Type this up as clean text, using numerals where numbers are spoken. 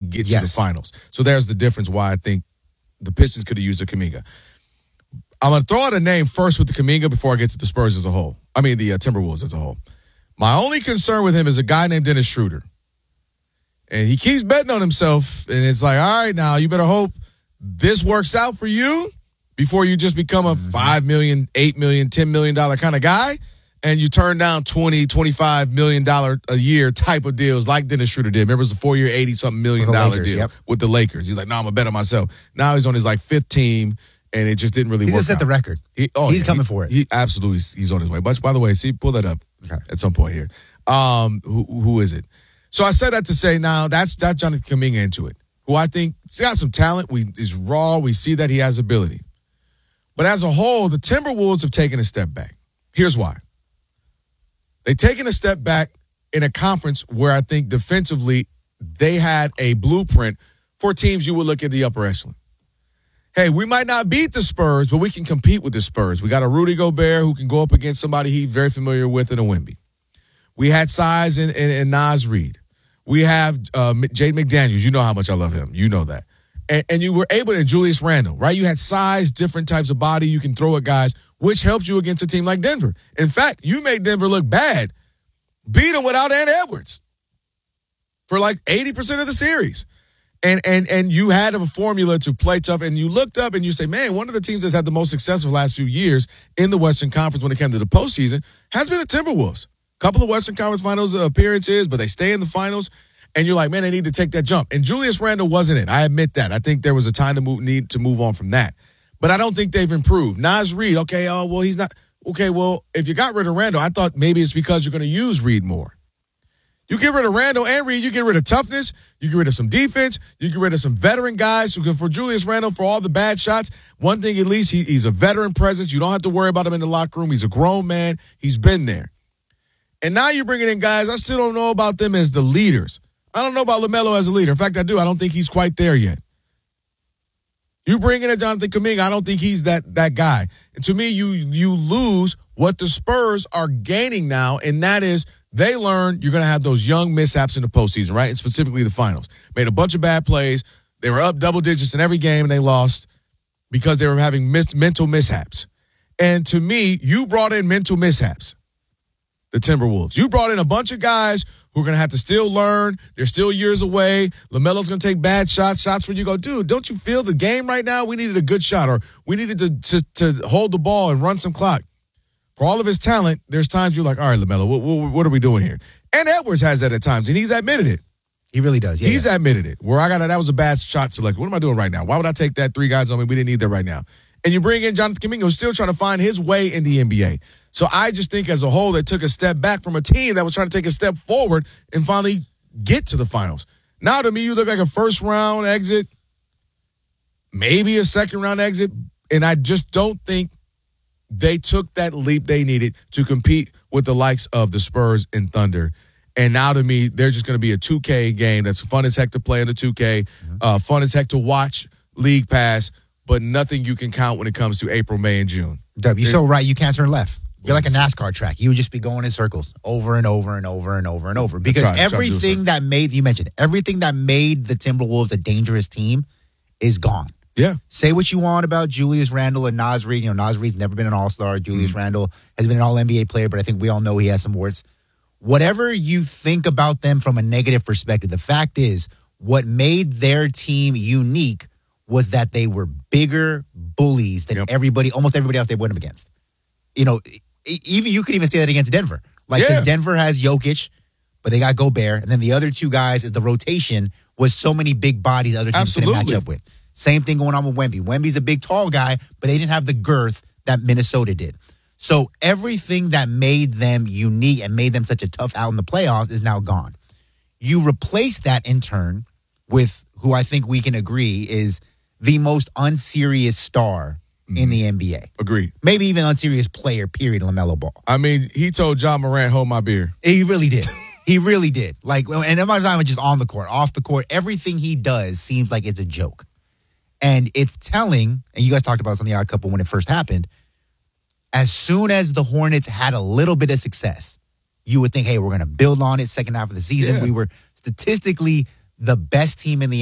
get to the finals. So there's the difference why I think the Pistons could have used a Kuminga. I'm going to throw out a name first with the Kuminga before I get to the Spurs as a whole. I mean, the Timberwolves as a whole. My only concern with him is a guy named Dennis Schroeder. And he keeps betting on himself, and it's like, all right, now you better hope this works out for you before you just become a $5 million, $8 million, $10 million kind of guy, and you turn down $20, $25 million a year type of deals like Dennis Schroeder did. Remember, it was a 4-year, $80-something million deal with the Lakers. He's like, no, I'm going to bet on myself. Now he's on his, fifth team, and it just didn't really work out. He just set the record. He's coming for it. He absolutely, he's on his way. But by the way, pull that up at some point here. Who is it? So I said that to say now that's Jonathan Kuminga into it, who I think he's got some talent. He's raw. We see that he has ability. But as a whole, the Timberwolves have taken a step back. Here's why. They've taken a step back in a conference where I think defensively they had a blueprint for teams you would look at the upper echelon. Hey, we might not beat the Spurs, but we can compete with the Spurs. We got a Rudy Gobert who can go up against somebody he's very familiar with in a Wemby. We had size in Naz Reid. We have Jaden McDaniels. You know how much I love him. You know that. And you were able to, Julius Randle, right? You had size, different types of body you can throw at guys, which helps you against a team like Denver. In fact, you made Denver look bad. Beat them without Ant Edwards for 80% of the series. And you had a formula to play tough, and you looked up and you say, man, one of the teams that's had the most success the last few years in the Western Conference when it came to the postseason has been the Timberwolves. Couple of Western Conference Finals appearances, but they stay in the finals. And you're like, man, they need to take that jump. And Julius Randle wasn't it. I admit that. I think there was a time to need to move on from that. But I don't think they've improved. Naz Reid, okay, he's not. Okay, well, if you got rid of Randle, I thought maybe it's because you're going to use Reid more. You get rid of Randle and Reid, you get rid of toughness, you get rid of some defense, you get rid of some veteran guys. So for Julius Randle, for all the bad shots, one thing at least, he's a veteran presence. You don't have to worry about him in the locker room. He's a grown man. He's been there. And now you're bringing in guys, I still don't know about them as the leaders. I don't know about LaMelo as a leader. In fact, I do. I don't think he's quite there yet. You bring in a Jonathan Kuminga, I don't think he's that guy. And to me, you lose what the Spurs are gaining now, and that is they learn you're going to have those young mishaps in the postseason, right? And specifically the finals. Made a bunch of bad plays. They were up double digits in every game, and they lost because they were having mental mishaps. And to me, you brought in mental mishaps. The Timberwolves. You brought in a bunch of guys who are going to have to still learn. They're still years away. LaMelo's going to take bad shots where you go, dude, don't you feel the game right now? We needed a good shot, or we needed to hold the ball and run some clock. For all of his talent, there's times you're like, all right, LaMelo, what are we doing here? And Edwards has that at times, and he's admitted it. He really does. He's admitted it. Where that was a bad shot selection. What am I doing right now? Why would I take that 3 guys on me? We didn't need that right now. And you bring in Jonathan Kuminga, who's still trying to find his way in the NBA. So I just think as a whole, they took a step back from a team that was trying to take a step forward and finally get to the finals. Now, to me, you look like a first-round exit, maybe a second-round exit, and I just don't think they took that leap they needed to compete with the likes of the Spurs and Thunder. And now, to me, they're just going to be a 2K game that's fun as heck to play in the 2K, fun as heck to watch League Pass, but nothing you can count when it comes to April, May, and June. Dub, you're so right. You can't turn left. You're like a NASCAR track. You would just be going in circles over and over and over and over and over. Because everything that made the Timberwolves a dangerous team is gone. Yeah. Say what you want about Julius Randle and Naz Reid. Naz Reid's never been an all-star. Julius Randle has been an all-NBA player, but I think we all know he has some warts. Whatever you think about them from a negative perspective, the fact is what made their team unique was that they were bigger bullies than almost everybody else they went up against. Even you could even say that against Denver. Because Denver has Jokic, but they got Gobert, and then the other two guys in the rotation was so many big bodies other teams couldn't match up with. Same thing going on with Wemby. Wemby's a big, tall guy, but they didn't have the girth that Minnesota did. So everything that made them unique and made them such a tough out in the playoffs is now gone. You replace that in turn with who I think we can agree is the most unserious star in the NBA. Agreed. Maybe even unserious player, period, LaMelo Ball. I mean, he told John Morant, hold my beer. He really did. He really did. And I'm not just on the court, off the court. Everything he does seems like it's a joke. And it's telling, and you guys talked about this on The Odd Couple when it first happened, as soon as the Hornets had a little bit of success, you would think, hey, we're going to build on it second half of the season. We were statistically the best team in the